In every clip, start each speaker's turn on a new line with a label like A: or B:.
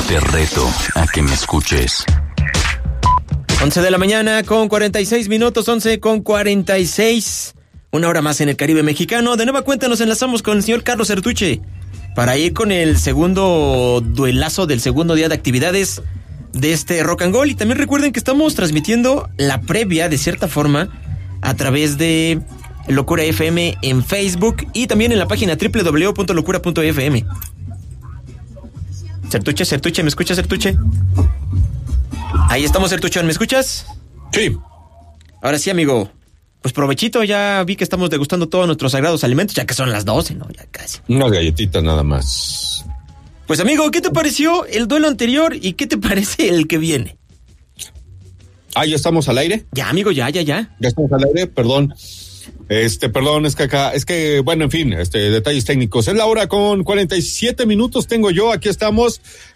A: Te reto a que me escuches.
B: 11 de la mañana con 46 minutos, 11 con 46. Una hora más en el Caribe mexicano. De nueva cuenta nos enlazamos con el señor Carlos Sertuche para ir con el segundo duelazo del segundo día de actividades de este Rock and Roll. Y también recuerden que estamos transmitiendo la previa, de cierta forma, a través de Locura FM en Facebook y también en la página www.locura.fm. Sertuche, ¿me escuchas, Sertuche? Ahí estamos, Sertuchón, ¿me escuchas?
C: Sí.
B: Ahora sí, amigo. Pues provechito, ya vi que estamos degustando todos nuestros sagrados alimentos, ya que son las 12, ¿no? Ya casi.
C: Unas galletitas nada más.
B: Pues, amigo, ¿qué te pareció el duelo anterior y qué te parece el que viene?
C: ¿Ya estamos al aire?
B: Ya, amigo, ya.
C: Ya estamos al aire, perdón. Perdón, bueno, en fin, detalles técnicos. Es la hora con 47 minutos tengo yo, aquí estamos.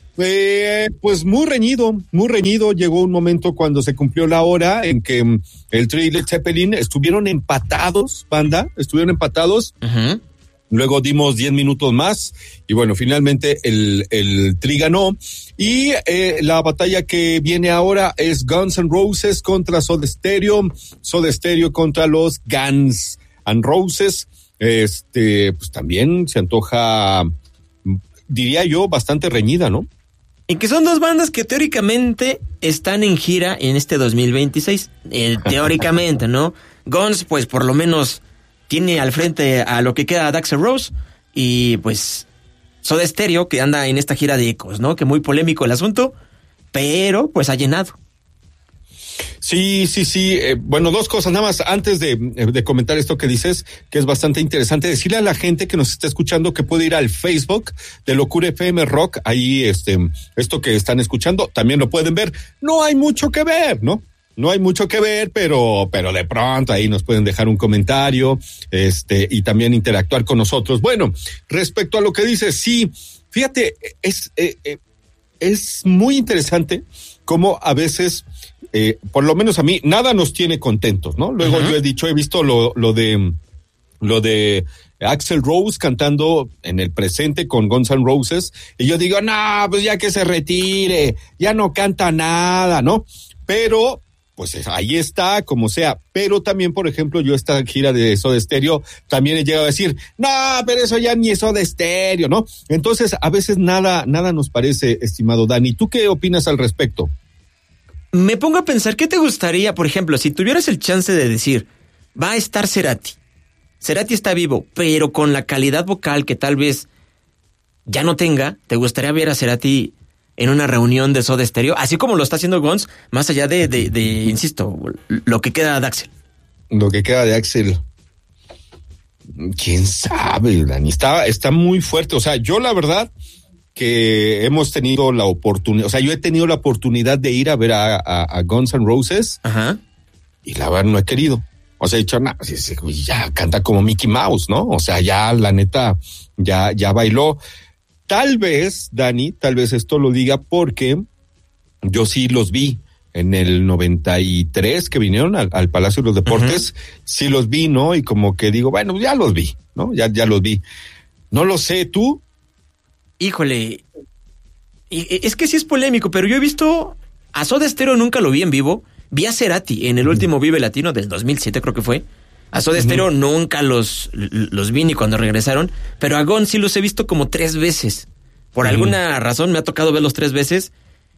C: Pues muy reñido. Llegó un momento cuando se cumplió la hora en que el Tri y Led Zeppelin estuvieron empatados, banda,
B: Uh-huh.
C: Luego dimos 10 minutos más y bueno, finalmente el Tri ganó. Y la batalla que viene ahora es Guns N' Roses contra Soda Stereo contra los Guns N' Roses. Pues también se antoja, diría yo, bastante reñida, ¿no?
B: Y que son dos bandas que teóricamente están en gira en este 2026. Teóricamente, ¿no? Guns, pues por lo menos tiene al frente a lo que queda de Axl Rose. Y pues Soda Stereo, que anda en esta gira de ecos, ¿no? Que muy polémico el asunto, pero pues ha llenado.
C: Sí. Bueno, dos cosas nada más antes de comentar esto que dices, que es bastante interesante. Decirle a la gente que nos está escuchando que puede ir al Facebook de Locura FM Rock. Ahí, esto que están escuchando, también lo pueden ver. No hay mucho que ver, ¿no? No hay mucho que ver, pero de pronto ahí nos pueden dejar un comentario, y también interactuar con nosotros. Bueno, respecto a lo que dices, sí, fíjate, es muy interesante cómo a veces, por lo menos a mí, nada nos tiene contentos, ¿no? Luego yo he visto lo de Axl Rose cantando en el presente con Guns N' Roses, y yo digo, no, pues ya que se retire, ya no canta nada, ¿no? Pero pues ahí está, como sea. Pero también, por ejemplo, yo esta gira de Soda Stereo también he llegado a decir, no, pero eso ya ni es Soda Stereo, ¿no? Entonces, a veces nada nos parece, estimado Dani. ¿Tú qué opinas al respecto?
B: Me pongo a pensar, ¿qué te gustaría, por ejemplo, si tuvieras el chance de decir, va a estar Cerati? Cerati está vivo, pero con la calidad vocal que tal vez ya no tenga, ¿te gustaría ver a Cerati en una reunión de Soda Stereo, así como lo está haciendo Guns, más allá de insisto, lo que queda de Axl?
C: Lo que queda de Axl, quién sabe, Dani, está muy fuerte. O sea, yo la verdad que hemos tenido la oportunidad, o sea, yo he tenido la oportunidad de ir a ver a Guns N' Roses.
B: Ajá.
C: Y la verdad no he querido. O sea, he dicho, ya canta como Mickey Mouse, ¿no? O sea, ya la neta, ya bailó. Tal vez, Dani, esto lo diga porque yo sí los vi en el 93 que vinieron al Palacio de los Deportes. Uh-huh. Sí los vi, ¿no? Y como que digo, bueno, ya los vi, ¿no? Ya los vi. No lo sé, ¿tú?
B: Híjole, es que sí es polémico, pero yo he visto a Soda Stereo, nunca lo vi en vivo. Vi a Cerati en el último Vive Latino del 2007, creo que fue. A Soda Stereo nunca los vi ni cuando regresaron, pero a Guns sí los he visto como 3 veces. Por alguna razón me ha tocado verlos 3 veces.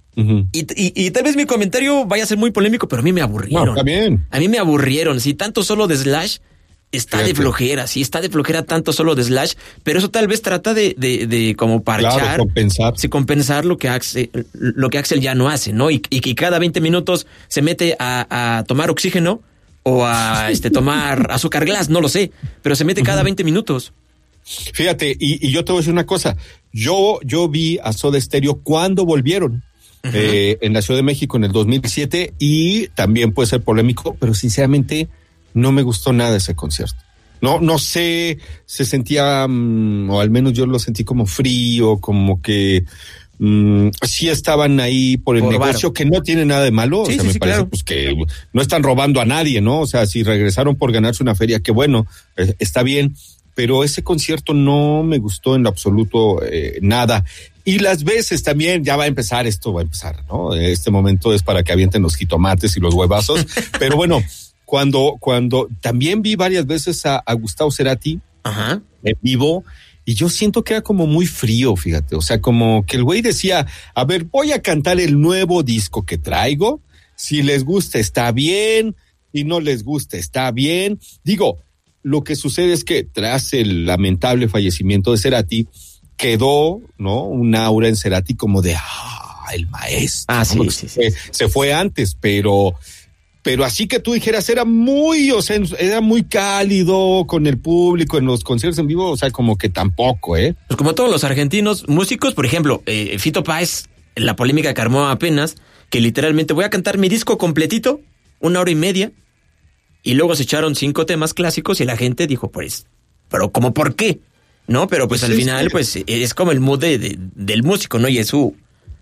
B: Y tal vez mi comentario vaya a ser muy polémico, pero a mí me aburrieron.
C: No, está bien.
B: A mí me aburrieron. Si tanto solo de Slash está de flojera, tanto solo de Slash, pero eso tal vez trata de como parchar,
C: claro,
B: compensar lo que Axl ya no hace, ¿no? Y que cada 20 minutos se mete a tomar oxígeno o a tomar azúcar glass, no lo sé, pero se mete cada 20 minutos.
C: Fíjate, y yo te voy a decir una cosa, yo vi a Soda Stereo cuando volvieron en la Ciudad de México en el 2007 y también puede ser polémico, pero sinceramente no me gustó nada ese concierto. No sé, se sentía, o al menos yo lo sentí como frío, como que sí estaban ahí por el negocio, que no tiene nada de malo.
B: Sí,
C: o sea, me parece
B: claro.
C: Pues que no están robando a nadie, ¿no? O sea, si regresaron por ganarse una feria, qué bueno, está bien. Pero ese concierto no me gustó en lo absoluto nada. Y las veces también, ya va a empezar, ¿no? Este momento es para que avienten los jitomates y los huevazos. Pero bueno, cuando también vi varias veces a Gustavo Cerati en vivo, y yo siento que era como muy frío, fíjate. O sea, como que el güey decía, a ver, voy a cantar el nuevo disco que traigo. Si les gusta, está bien. Si no les gusta, está bien. Digo, lo que sucede es que tras el lamentable fallecimiento de Cerati, quedó, ¿no? Un aura en Cerati como de, el maestro. ¿No? Sí. Se fue antes, pero así que tú dijeras, era muy cálido con el público en los conciertos en vivo, o sea, como que tampoco, Pues
B: como todos los argentinos músicos, por ejemplo, Fito Páez, la polémica que armó apenas, que literalmente voy a cantar mi disco completito, 1 hora y media, y luego se echaron 5 temas clásicos y la gente dijo, pues, pero ¿cómo por qué? No, pero pues al final, pues, es como el mood del músico, ¿no? Y es su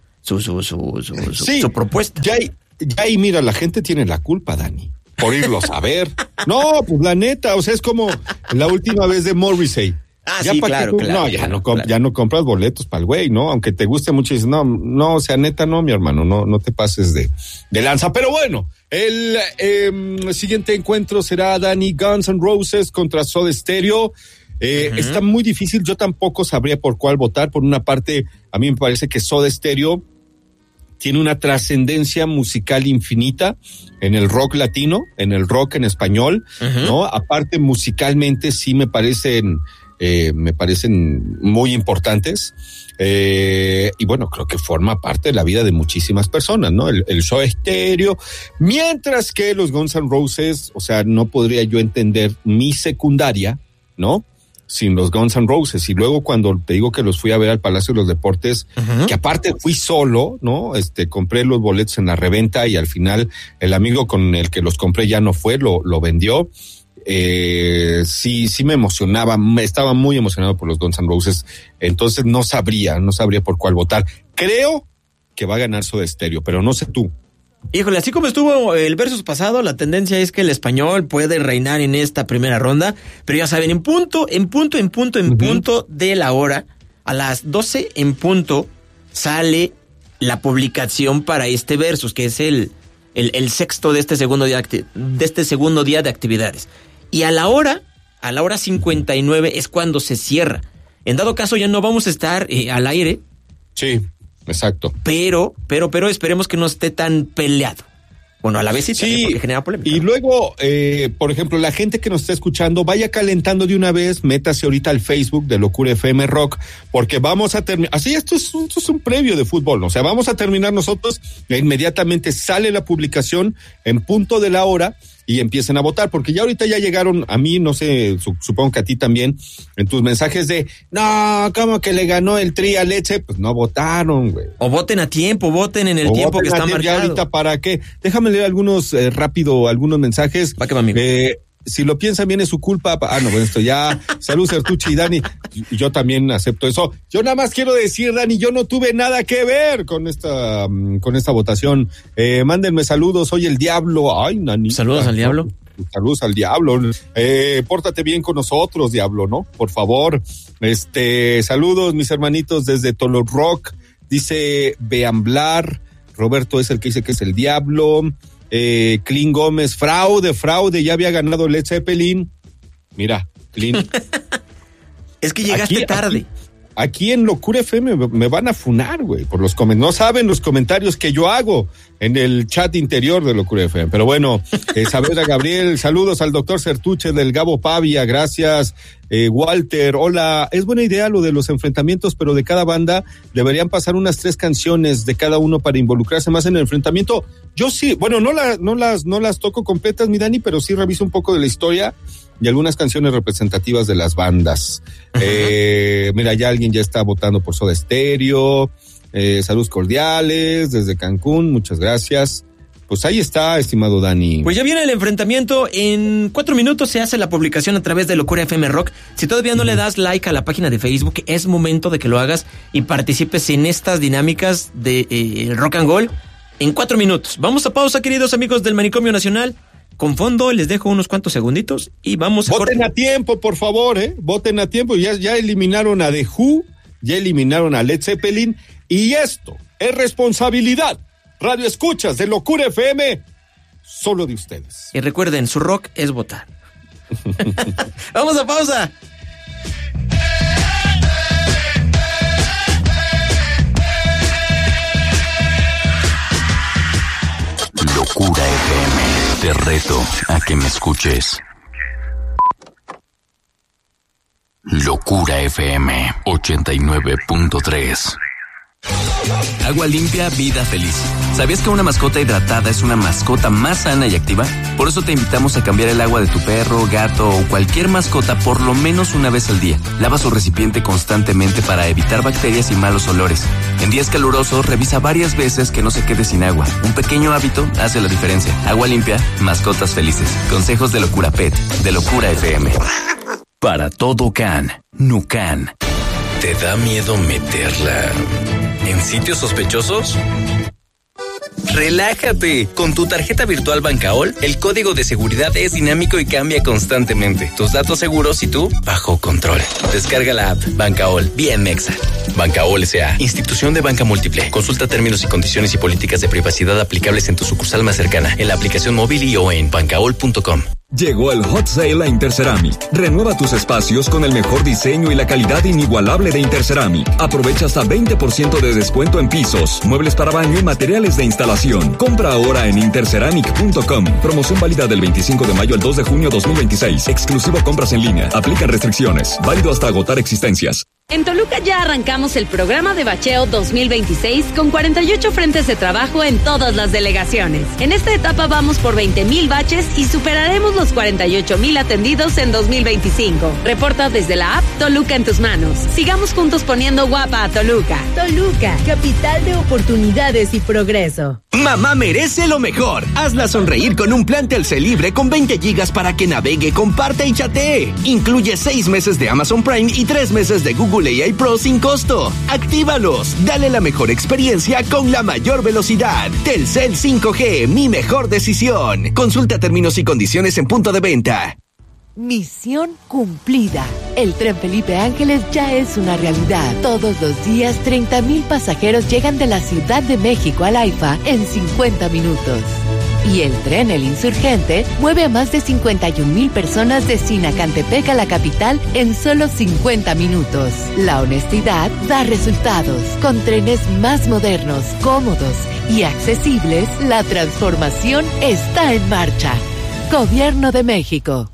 B: propuesta.
C: Ya ahí, mira, la gente tiene la culpa, Dani, por irlos a ver. No, pues la neta, o sea, es como la última vez de Morrissey.
B: Ya sí, claro.
C: Ya no compras boletos para el güey, ¿no? Aunque te guste mucho, dices, no, o sea, neta, no, mi hermano, no te pases de lanza. Pero bueno, el siguiente encuentro será, Dani, Guns N' Roses contra Soda Stereo. Está muy difícil, yo tampoco sabría por cuál votar. Por una parte, a mí me parece que Soda Stereo tiene una trascendencia musical infinita en el rock latino, en el rock en español, ¿no? Aparte, musicalmente sí me parecen muy importantes. Y bueno, creo que forma parte de la vida de muchísimas personas, ¿no? El Soda Stereo, mientras que los Guns N' Roses, o sea, no podría yo entender mi secundaria, ¿no? Sin los Guns N' Roses. Y luego cuando te digo que los fui a ver al Palacio de los Deportes, que aparte fui solo, ¿no? Compré los boletos en la reventa y al final el amigo con el que los compré ya no fue, lo vendió. Sí me emocionaba, estaba muy emocionado por los Guns N' Roses, entonces no sabría por cuál votar. Creo que va a ganar Soda Stereo, pero no sé tú.
B: Híjole, así como estuvo el versus pasado, la tendencia es que el español puede reinar en esta primera ronda, pero ya saben, en punto de la hora, a las 12 en punto, sale la publicación para este versus, que es el sexto de este segundo día de actividades. Y a la hora 59 es cuando se cierra. En dado caso ya no vamos a estar al aire.
C: Sí, exacto.
B: Pero esperemos que no esté tan peleado. Bueno, a la vez sí, porque genera polémica.
C: Y luego, por ejemplo, la gente que nos está escuchando, vaya calentando de una vez, métase ahorita al Facebook de Locura FM Rock, porque vamos a terminar, así esto es un previo de fútbol, ¿no? O sea, vamos a terminar nosotros, e inmediatamente sale la publicación en punto de la hora, y empiecen a votar, porque ya ahorita ya llegaron a mí, no sé, supongo que a ti también, en tus mensajes de, no, ¿cómo que le ganó el Tri al Leche? Pues no votaron, güey.
B: O voten a tiempo, voten en el tiempo que está marcado.
C: Ya ahorita, ¿para qué? Déjame leer algunos mensajes.
B: Va que va, amigo.
C: Si lo piensan bien es su culpa. Bueno, esto ya. Salud, Certucci y Dani. Y yo también acepto eso. Yo nada más quiero decir, Dani, yo no tuve nada que ver con esta votación. Mándenme saludos. Soy el Diablo. Ay, Nani.
B: Saludos al Diablo.
C: Saludos al Diablo. Pórtate bien con nosotros, Diablo, ¿no? Por favor. Saludos, mis hermanitos, desde Tolo Rock. Dice Beamblar. Roberto es el que dice que es el Diablo. Clint Gómez, fraude, ya había ganado Led Zeppelin. Mira, Clint.
B: Es que llegaste tarde.
C: Aquí en Locura FM me van a funar, güey, por los comentarios. No saben los comentarios que yo hago en el chat interior de Locura FM. Pero bueno, Saavedra Gabriel, saludos al doctor Certuche del Gabo Pavia, gracias. Walter, hola, es buena idea lo de los enfrentamientos, pero de cada banda deberían pasar unas 3 canciones de cada uno para involucrarse más en el enfrentamiento. Yo sí, bueno, no las toco completas, mi Dani, pero sí reviso un poco de la historia y algunas canciones representativas de las bandas. Mira, ya alguien ya está votando por Soda Stereo. Saludos cordiales desde Cancún, muchas gracias. Pues ahí está, estimado Dani.
B: Pues ya viene el enfrentamiento. En 4 minutos se hace la publicación a través de Locura FM Rock. Si todavía no le das like a la página de Facebook, es momento de que lo hagas y participes en estas dinámicas de Rock and Roll. En 4 minutos. Vamos a pausa, queridos amigos del Manicomio Nacional. Con fondo, les dejo unos cuantos segunditos y vamos a
C: voten a tiempo, por favor, voten a tiempo. Ya eliminaron a The Who, ya eliminaron a Led Zeppelin y esto es responsabilidad, radio escuchas de Locura FM, solo de ustedes.
B: Y recuerden, su rock es votar. Vamos a pausa.
A: Locura FM, te reto a que me escuches. Locura FM 89.3.
D: Agua limpia, vida feliz. ¿Sabías que una mascota hidratada es una mascota más sana y activa? Por eso te invitamos a cambiar el agua de tu perro, gato o cualquier mascota por lo menos una vez al día. Lava su recipiente constantemente para evitar bacterias y malos olores. En días calurosos, revisa varias veces que no se quede sin agua. Un pequeño hábito hace la diferencia. Agua limpia, mascotas felices. Consejos de Locura Pet, de Locura FM.
A: Para todo can, Nucan.
D: ¿Te da miedo meterla en sitios sospechosos? ¡Relájate! Con tu tarjeta virtual Bancaol, el código de seguridad es dinámico y cambia constantemente. Tus datos seguros y tú bajo control. Descarga la app Bancaol, bien mexa. Bancaol S.A., institución de banca múltiple. Consulta términos y condiciones y políticas de privacidad aplicables en tu sucursal más cercana, en la aplicación móvil y o en bancaol.com.
E: Llegó el Hot Sale a Interceramic. Renueva tus espacios con el mejor diseño y la calidad inigualable de Interceramic. Aprovecha hasta 20% de descuento en pisos, muebles para baño y materiales de instalación. Compra ahora en interceramic.com. Promoción válida del 25 de mayo al 2 de junio 2026. Exclusivo compras en línea. Aplican restricciones. Válido hasta agotar existencias.
F: En Toluca ya arrancamos el programa de bacheo 2026 con 48 frentes de trabajo en todas las delegaciones. En esta etapa vamos por 20,000 baches y superaremos los 48,000 atendidos en 2025. Reporta desde la app Toluca en tus manos. Sigamos juntos poniendo guapa a Toluca.
G: Toluca, capital de oportunidades y progreso.
H: Mamá merece lo mejor. Hazla sonreír con un plan Telcel libre con 20 gigas para que navegue, comparte y chatee. Incluye 6 meses de Amazon Prime y 3 meses de Google AI Pro sin costo. Actívalos. Dale la mejor experiencia con la mayor velocidad. Telcel 5G, mi mejor decisión. Consulta términos y condiciones en punto de venta.
G: Misión cumplida. El Tren Felipe Ángeles ya es una realidad. Todos los días 30,000 pasajeros llegan de la Ciudad de México al AIFA en 50 minutos. Y el tren El Insurgente mueve a más de 51,000 personas de Sinacantepec a la capital en solo 50 minutos. La honestidad da resultados. Con trenes más modernos, cómodos y accesibles, la transformación está en marcha. Gobierno de México.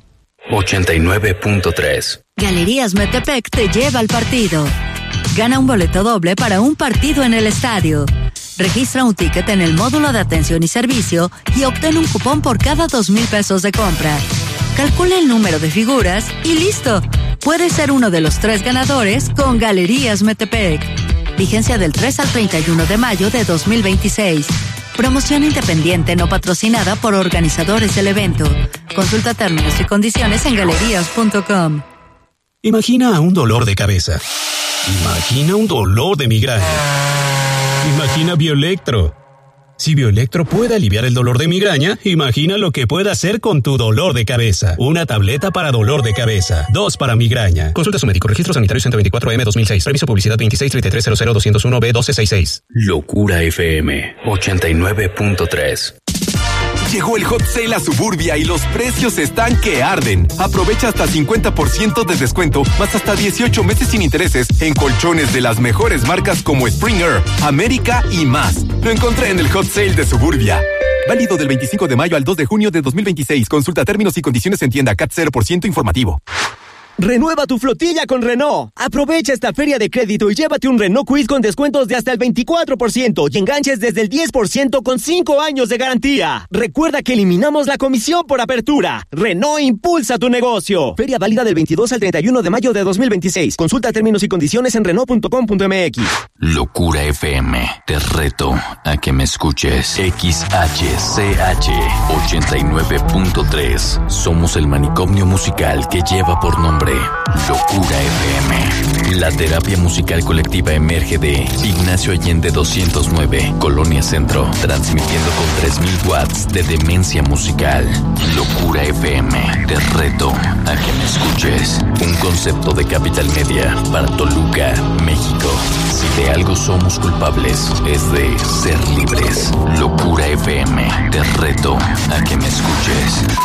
D: 89.3.
I: Galerías Metepec te lleva al partido. Gana un boleto doble para un partido en el estadio. Registra un ticket en el módulo de atención y servicio y obtén un cupón por cada 2,000 pesos de compra. Calcula el número de figuras y listo. Puedes ser uno de los 3 ganadores con Galerías Metepec. Vigencia del 3 al 31 de mayo de 2026. Promoción independiente no patrocinada por organizadores del evento. Consulta términos y condiciones en galerías.com.
J: Imagina un dolor de cabeza. Imagina un dolor de migraña. Imagina Bioelectro. Si Bioelectro puede aliviar el dolor de migraña, imagina lo que puede hacer con tu dolor de cabeza. Una tableta para dolor de cabeza, 2 para migraña. Consulta a su médico. Registro sanitario 124M 2006. Permiso publicidad 2633000201B1266.
D: Locura FM 89.3.
K: Llegó el Hot Sale a Suburbia y los precios están que arden. Aprovecha hasta 50% de descuento, más hasta 18 meses sin intereses en colchones de las mejores marcas como Springer, América y más. Lo encontré en el Hot Sale de Suburbia. Válido del 25 de mayo al 2 de junio de 2026. Consulta términos y condiciones en tienda. CAT 0% informativo.
L: Renueva tu flotilla con Renault. Aprovecha esta feria de crédito y llévate un Renault Kwid con descuentos de hasta el 24% y enganches desde el 10% con 5 años de garantía. Recuerda que eliminamos la comisión por apertura. Renault impulsa tu negocio. Feria válida del 22 al 31 de mayo de 2026. Consulta términos y condiciones en Renault.com.mx.
A: Locura FM, te reto a que me escuches. XHCH 89.3. Somos el manicomio musical que lleva por nombre nombre, Locura FM.
D: La terapia musical colectiva emerge de Ignacio Allende 209, Colonia Centro, transmitiendo con 3000 watts de demencia musical.
A: Locura FM, te reto a que me escuches.
D: Un concepto de Capital Media para Toluca, México. Si de algo somos culpables, es de ser libres.
A: Locura FM, te reto a que me escuches.